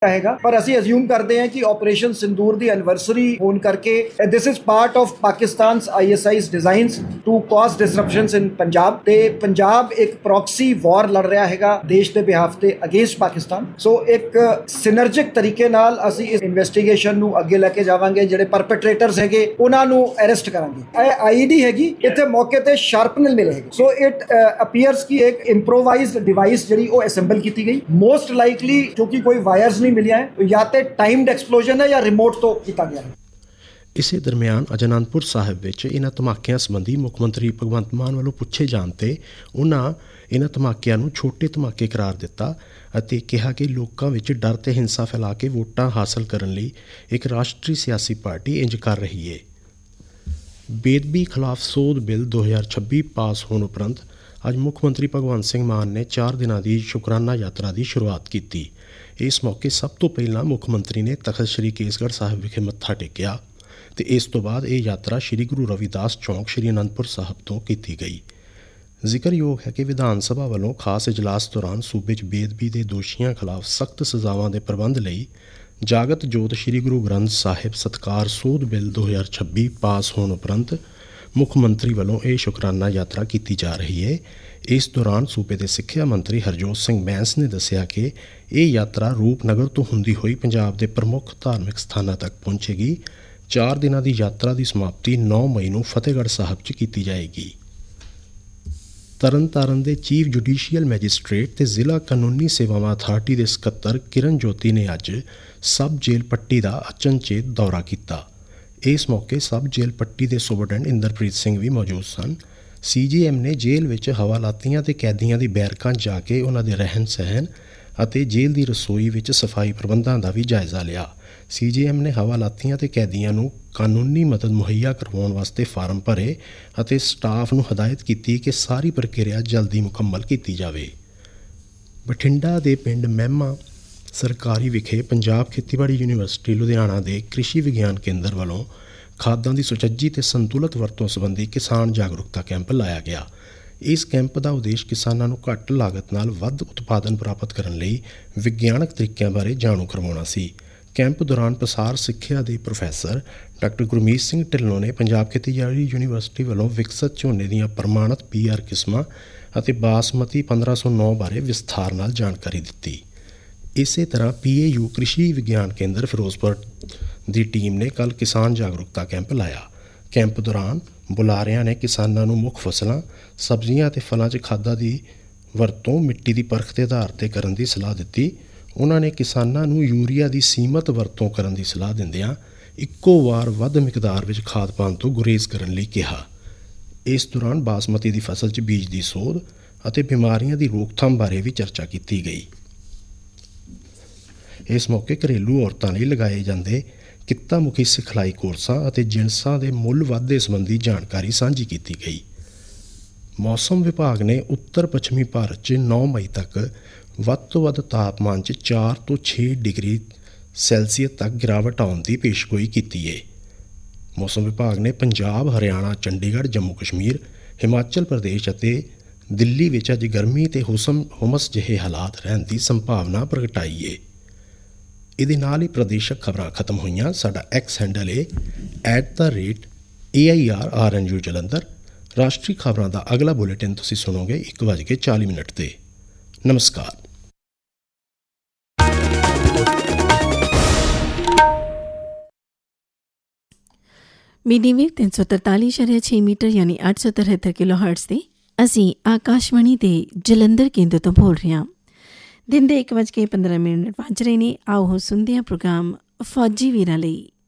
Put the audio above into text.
ਹੈਗਾ, ਪਰ ਅਸੀਂ ਅਸਿਊਮ ਕਰਦੇ ਹਾਂ ਕਿ ਆਪਰੇਸ਼ਨ ਸਿੰਦੂਰ ਦੀ ਐਨਵਰਸਰੀ ਹੋਣ ਕਰਕੇ this is part of ਪਾਕਿਸਤਾਨਸ ISI's designs to ਕਾਜ਼ ਡਿਸਰਪਸ਼ਨਸ ਇਨ ਪੰਜਾਬ, ਤੇ ਪੰਜਾਬ ਇੱਕ ਪ੍ਰੋਕਸੀ ਵਾਰ ਲੜ ਰਿਹਾ ਹੈਗਾ ਦੇਸ਼ ਦੇ ਬਿਹਾਫ ਤੇ ਅਗੇਂਸਟ ਪਾਕਿਸਤਾਨ। ਸੋ ਇੱਕ ਸਿਨਰਜਿਕ ਤਰੀਕੇ ਨਾਲ ਅਸੀਂ ਇਸ ਇਨਵੈਸਟੀਗੇਸ਼ਨ ਨੂੰ ਅੱਗੇ ਲੈ ਕੇ ਜਾਵਾਂਗੇ। ਜਿਹੜੇ ਪਰਪੇਟ੍ਰੇਟਰਸ ਹੈਗੇ ਉਹਨਾਂ ਨੂੰ ਅਰੈਸਟ ਕਰਾਂਗੇ। ਇਹ IED ਹੈਗੀ, ਇੱਥੇ ਮੌਕੇ ਤੇ ਸ਼ਾਰਪਨਰ ਮਿਲੇ ਹੈਗੇ। ਸੋ ਇਟ ਅਪੀਅਰਸ ਕਿ ਇੱਕ ਇੰਪਰੋਵਾਈਜ਼ਡ ਡਿਵਾਈਸ ਜਿਹੜੀ ਉਹ ਅਸੈਂਬਲ ਕੀਤੀ ਗਈ, ਮੋਸਟ ਲਾਈਕਲੀ ਕਿਉਂਕਿ ਕੋਈ ਵਾਇਰਸ ਮਿਲਿਆ ਹੈ, ਜਾਂ ਤੇ ਟਾਈਮਡ ਐਕਸਪਲੋਜਨ ਹੈ ਜਾਂ ਰਿਮੋਟ ਤੋਂ ਕੀਤਾ ਗਿਆ ਹੈ। ਇਸੇ ਦਰਮਿਆਨ ਅੱਜ ਅਨੰਦਪੁਰ ਸਾਹਿਬ ਵਿੱਚ ਇਹਨਾਂ ਧਮਾਕਿਆਂ ਸੰਬੰਧੀ ਮੁੱਖ ਮੰਤਰੀ ਭਗਵੰਤ ਮਾਨ ਵੱਲੋਂ ਪੁੱਛੇ ਜਾਣ ਤੇ ਉਹਨਾਂ ਇਹਨਾਂ ਧਮਾਕਿਆਂ ਨੂੰ ਛੋਟੇ ਧਮਾਕੇ ਕਰਾਰ ਦਿੱਤਾ ਅਤੇ ਕਿਹਾ ਕਿ ਲੋਕਾਂ ਵਿੱਚ ਡਰ ਤੇ ਹਿੰਸਾ ਫੈਲਾ ਕੇ ਵੋਟਾਂ ਹਾਸਲ ਕਰਨ ਲਈ ਇੱਕ ਰਾਸ਼ਟਰੀ ਸਿਆਸੀ ਪਾਰਟੀ ਇੰਜ ਕਰ ਰਹੀ ਹੈ। ਬੇਅਦਬੀ ਖਿਲਾਫ ਸੋਧ ਬਿੱਲ 2026 ਪਾਸ ਹੋਣ ਉਪਰੰਤ ਅੱਜ ਮੁੱਖ ਮੰਤਰੀ ਭਗਵੰਤ ਸਿੰਘ ਮਾਨ ਨੇ 4 ਦਿਨਾਂ ਦੀ ਸ਼ੁਕਰਾਨਾ ਯਾਤਰਾ ਦੀ ਸ਼ੁਰੂਆਤ ਕੀਤੀ। ਇਸ ਮੌਕੇ ਸਭ ਤੋਂ ਪਹਿਲਾਂ ਮੁੱਖ ਮੰਤਰੀ ਨੇ ਤਖ਼ਤ ਸ੍ਰੀ ਕੇਸਗੜ੍ਹ ਸਾਹਿਬ ਵਿਖੇ ਮੱਥਾ ਟੇਕਿਆ ਤੇ ਇਸ ਤੋਂ ਬਾਅਦ ਇਹ ਯਾਤਰਾ ਸ੍ਰੀ ਗੁਰੂ ਰਵਿਦਾਸ ਚੌਂਕ ਸ੍ਰੀ ਅਨੰਦਪੁਰ ਸਾਹਿਬ ਤੋਂ ਕੀਤੀ ਗਈ। ਜ਼ਿਕਰਯੋਗ ਹੈ ਕਿ ਵਿਧਾਨ ਸਭਾ ਵੱਲੋਂ ਖਾਸ ਇਜਲਾਸ ਦੌਰਾਨ ਸੂਬੇ 'ਚ ਬੇਅਦਬੀ ਦੇ ਦੋਸ਼ੀਆਂ ਖਿਲਾਫ ਸਖਤ ਸਜ਼ਾਵਾਂ ਦੇ ਪ੍ਰਬੰਧ ਲਈ ਜਾਗਤ ਜੋਤ ਸ੍ਰੀ ਗੁਰੂ ਗ੍ਰੰਥ ਸਾਹਿਬ ਸਤਿਕਾਰ ਸੋਧ ਬਿੱਲ 2026 ਪਾਸ ਹੋਣ ਉਪਰੰਤ ਮੁੱਖ ਮੰਤਰੀ ਵੱਲੋਂ ਇਹ ਸ਼ੁਕਰਾਨਾ ਯਾਤਰਾ ਕੀਤੀ ਜਾ ਰਹੀ ਹੈ। ਇਸ ਦੌਰਾਨ ਸੂਬੇ ਦੇ ਸਿੱਖਿਆ ਮੰਤਰੀ ਹਰਜੋਤ ਸਿੰਘ ਬੈਂਸ ਨੇ ਦੱਸਿਆ ਕਿ ਇਹ ਯਾਤਰਾ ਰੂਪਨਗਰ ਤੋਂ ਹੁੰਦੀ ਹੋਈ ਪੰਜਾਬ ਦੇ ਪ੍ਰਮੁੱਖ ਧਾਰਮਿਕ ਸਥਾਨਾਂ ਤੱਕ ਪਹੁੰਚੇਗੀ। 4 ਦਿਨਾਂ ਦੀ ਯਾਤਰਾ ਦੀ ਸਮਾਪਤੀ 9 ਮਈ ਨੂੰ ਫਤਿਹਗੜ੍ਹ ਸਾਹਿਬ 'ਚ ਕੀਤੀ ਜਾਏਗੀ। ਤਰਨਤਾਰਨ ਦੇ ਚੀਫ ਜੁਡੀਸ਼ੀਅਲ ਮੈਜਿਸਟ੍ਰੇਟ ਤੇ ਜ਼ਿਲ੍ਹਾ ਕਾਨੂੰਨੀ ਸੇਵਾਵਾਂ ਅਥਾਰਟੀ ਦੇ ਸਕੱਤਰ ਕਿਰਨ ਜੋਤੀ ਨੇ ਅੱਜ ਸਬ ਜੇਲ੍ਹ ਪੱਟੀ ਦਾ ਅਚਨਚੇਤ ਦੌਰਾ ਕੀਤਾ। ਇਸ ਮੌਕੇ ਸਬ ਜੇਲ੍ਹ ਪੱਟੀ ਦੇ ਸੁਪਰਡੈਂਟ ਇੰਦਰਪ੍ਰੀਤ ਸਿੰਘ ਵੀ ਮੌਜੂਦ ਸਨ। CJM ਨੇ ਜੇਲ੍ਹ ਵਿੱਚ ਹਵਾਲਾਤੀਆਂ ਤੇ ਕੈਦੀਆਂ ਦੀ ਬੈਰਕਾਂ ਜਾ ਕੇ ਉਹਨਾਂ ਦੇ ਰਹਿਣ ਸਹਿਣ ਅਤੇ ਜੇਲ੍ਹ ਦੀ ਰਸੋਈ ਵਿੱਚ ਸਫਾਈ ਪ੍ਰਬੰਧਾਂ ਦਾ ਵੀ ਜਾਇਜ਼ਾ ਲਿਆ। CJM ਨੇ ਹਵਾਲਾਤੀਆਂ ਤੇ ਕੈਦੀਆਂ ਨੂੰ ਕਾਨੂੰਨੀ ਮਦਦ ਮੁਹੱਈਆ ਕਰਵਾਉਣ ਵਾਸਤੇ ਫਾਰਮ ਭਰੇ ਅਤੇ ਸਟਾਫ ਨੂੰ ਹਦਾਇਤ ਕੀਤੀ ਕਿ ਸਾਰੀ ਪ੍ਰਕਿਰਿਆ ਜਲਦੀ ਮੁਕੰਮਲ ਕੀਤੀ ਜਾਵੇ। ਬਠਿੰਡਾ ਦੇ ਪਿੰਡ ਮਹਿਮਾ ਸਰਕਾਰੀ ਵਿਖੇ ਪੰਜਾਬ ਖੇਤੀਬਾੜੀ ਯੂਨੀਵਰਸਿਟੀ ਲੁਧਿਆਣਾ ਦੇ ਕ੍ਰਿਸ਼ੀ ਵਿਗਿਆਨ ਕੇਂਦਰ ਵੱਲੋਂ ਖਾਦਾਂ ਦੀ ਸੁਚੱਜੀ ਤੇ ਸੰਤੁਲਿਤ ਵਰਤੋਂ ਸੰਬੰਧੀ ਕਿਸਾਨ ਜਾਗਰੂਕਤਾ ਕੈਂਪ ਲਾਇਆ ਗਿਆ। ਇਸ ਕੈਂਪ ਦਾ ਉਦੇਸ਼ ਕਿਸਾਨਾਂ ਨੂੰ ਘੱਟ ਲਾਗਤ ਨਾਲ ਵੱਧ ਉਤਪਾਦਨ ਪ੍ਰਾਪਤ ਕਰਨ ਲਈ ਵਿਗਿਆਨਕ ਤਰੀਕਿਆਂ ਬਾਰੇ ਜਾਣੂ ਕਰਵਾਉਣਾ ਸੀ। ਕੈਂਪ ਦੌਰਾਨ ਪ੍ਰਸਾਰ ਸਿੱਖਿਆ ਦੇ ਪ੍ਰੋਫੈਸਰ ਡਾਕਟਰ ਗੁਰਮੀਤ ਸਿੰਘ ਢਿੱਲੋਂ ਨੇ ਪੰਜਾਬ ਖੇਤੀਬਾੜੀ ਯੂਨੀਵਰਸਿਟੀ ਵੱਲੋਂ ਵਿਕਸਤ ਝੋਨੇ ਦੀਆਂ ਪ੍ਰਮਾਣਿਤ PR ਕਿਸਮਾਂ ਅਤੇ ਬਾਸਮਤੀ 1509 ਬਾਰੇ ਵਿਸਥਾਰ ਨਾਲ ਜਾਣਕਾਰੀ ਦਿੱਤੀ। ਇਸੇ ਤਰ੍ਹਾਂ PAU ਕ੍ਰਿਸ਼ੀ ਵਿਗਿਆਨ ਕੇਂਦਰ ਫਿਰੋਜ਼ਪੁਰ ਦੀ ਟੀਮ ਨੇ ਕੱਲ੍ਹ ਕਿਸਾਨ ਜਾਗਰੂਕਤਾ ਕੈਂਪ ਲਾਇਆ। ਕੈਂਪ ਦੌਰਾਨ ਬੁਲਾਰਿਆਂ ਨੇ ਕਿਸਾਨਾਂ ਨੂੰ ਮੁੱਖ ਫਸਲਾਂ, ਸਬਜ਼ੀਆਂ ਅਤੇ ਫਲਾਂ 'ਚ ਖਾਦਾਂ ਦੀ ਵਰਤੋਂ ਮਿੱਟੀ ਦੀ ਪਰਖ ਦੇ ਆਧਾਰ 'ਤੇ ਕਰਨ ਦੀ ਸਲਾਹ ਦਿੱਤੀ। ਉਹਨਾਂ ਨੇ ਕਿਸਾਨਾਂ ਨੂੰ ਯੂਰੀਆ ਦੀ ਸੀਮਤ ਵਰਤੋਂ ਕਰਨ ਦੀ ਸਲਾਹ ਦਿੰਦਿਆਂ ਇੱਕੋ ਵਾਰ ਵੱਧ ਮਿਕਦਾਰ ਵਿੱਚ ਖਾਦ ਪਾਉਣ ਤੋਂ ਗੁਰੇਜ਼ ਕਰਨ ਲਈ ਕਿਹਾ। ਇਸ ਦੌਰਾਨ ਬਾਸਮਤੀ ਦੀ ਫਸਲ 'ਚ ਬੀਜ ਦੀ ਸੋਧ ਅਤੇ ਬਿਮਾਰੀਆਂ ਦੀ ਰੋਕਥਾਮ ਬਾਰੇ ਵੀ ਚਰਚਾ ਕੀਤੀ ਗਈ। ਇਸ ਮੌਕੇ ਘਰੇਲੂ ਔਰਤਾਂ ਲਈ ਲਗਾਏ ਜਾਂਦੇ ਕਿੱਤਾ ਮੁਖੀ ਸਿਖਲਾਈ ਕੋਰਸਾਂ ਅਤੇ ਜਿਣਸਾਂ ਦੇ ਮੁੱਲ ਵਾਧੇ ਸੰਬੰਧੀ ਜਾਣਕਾਰੀ ਸਾਂਝੀ ਕੀਤੀ ਗਈ। ਮੌਸਮ ਵਿਭਾਗ ਨੇ ਉੱਤਰ ਪੱਛਮੀ ਭਾਰਤ 'ਚ 9 ਮਈ ਤੱਕ ਵੱਧ ਤੋਂ ਵੱਧ ਤਾਪਮਾਨ 'ਚ 4 ਤੋਂ 6 ਡਿਗਰੀ ਸੈਲਸੀਅਸ ਤੱਕ ਗਿਰਾਵਟ ਆਉਣ ਦੀ ਪੇਸ਼ਗੋਈ ਕੀਤੀ ਹੈ। ਮੌਸਮ ਵਿਭਾਗ ਨੇ ਪੰਜਾਬ, ਹਰਿਆਣਾ, ਚੰਡੀਗੜ੍ਹ, ਜੰਮੂ ਕਸ਼ਮੀਰ, ਹਿਮਾਚਲ ਪ੍ਰਦੇਸ਼ ਅਤੇ ਦਿੱਲੀ ਵਿੱਚ ਅੱਜ ਗਰਮੀ ਤੇ ਹੁਮਸ ਜਿਹੇ ਹਾਲਾਤ ਰਹਿਣ ਦੀ ਸੰਭਾਵਨਾ ਪ੍ਰਗਟਾਈ ਹੈ। ਇਹਦੇ ਨਾਲ ਹੀ ਪ੍ਰਦੇਸ਼ਕ ਖਬਰਾਂ ਖਤਮ ਹੋਈਆਂ। ਸਾਡਾ X ਹੈਂਡਲ ਹੈ @AIRRNU ਜਲੰਧਰ। ਰਾਸ਼ਟਰੀ ਖਬਰਾਂ ਦਾ ਅਗਲਾ ਬੁਲੇਟਿਨ ਤੁਸੀਂ ਸੁਣੋਗੇ 1:40 'ਤੇ। ਨਮਸਕਾਰ। मीडियम वेव 343.6 ਮੀਟਰ ਯਾਨੀ 873 ਕਿਲੋਹਰਟਜ਼ ਤੇ ਅਸੀਂ ਆਕਾਸ਼ਵਾਣੀ ਦੇ ਜਲੰਧਰ ਕੇਂਦਰ ਤੋਂ ਬੋਲ ਰਹੇ ਹਾਂ। ਦਿਨ ਦੇ 1:15 ਵੱਜ ਰਹੇ ਨੇ। ਆਓ ਸੁਣਦੇ ਹਾਂ ਪ੍ਰੋਗਰਾਮ ਫੌਜੀ ਵੀਰਾਂ ਲਈ।